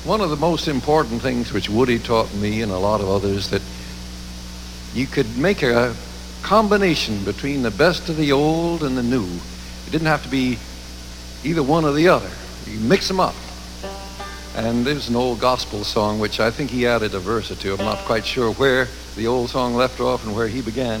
One of the most important things which Woody taught me and a lot of others, that you could make a combination between the best of the old and the new. It didn't have to be either one or the other. You mix them up. And there's an old gospel song which I think he added a verse or two. I'm not quite sure where the old song left off and where he began.